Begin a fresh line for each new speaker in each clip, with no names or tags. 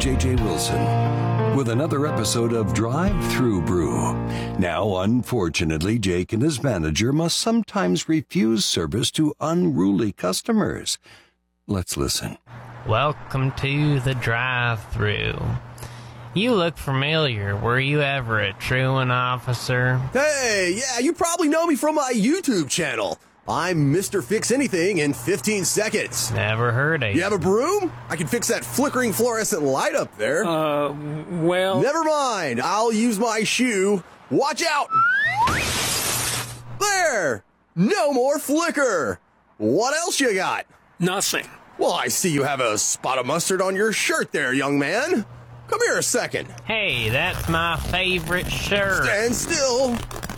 J.J. Wilson with another episode of Drive-Thru Brew. Now, unfortunately, Jake and his manager must sometimes refuse service to unruly customers. Let's listen.
Welcome to the drive-thru. You look familiar. Were you ever a truant officer?
Hey, yeah, you probably know me from my YouTube channel. I'm Mr. Fix Anything in 15 seconds.
Never heard of
You have a broom? I can fix that flickering fluorescent light up there.
Well...
Never mind. I'll use my shoe. Watch out! There! No more flicker. What else you got?
Nothing.
Well, I see you have a spot of mustard on your shirt there, young man. Come here a second.
Hey, that's my favorite shirt.
Stand still.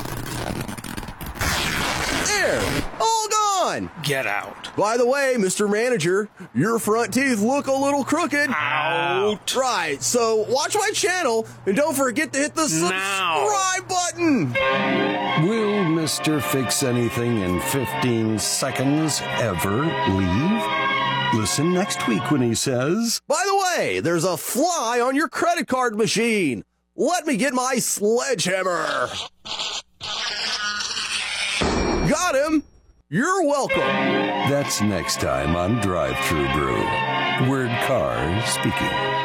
There, all gone.
Get out.
By the way, Mr. Manager, your front teeth look a little crooked.
Out.
Right, so watch my channel and don't forget to hit the subscribe button.
Will Mr. Fix Anything in 15 seconds ever leave? Listen next week when he says,
By the way, there's a fly on your credit card machine. Let me get my sledgehammer. Got him. You're welcome.
That's next time on Drive-Thru Brew. Word Car speaking.